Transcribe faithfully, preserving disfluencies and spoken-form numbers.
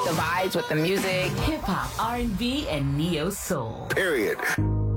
the vibes, with the music. Hip hop, R and B, and neo soul. Period.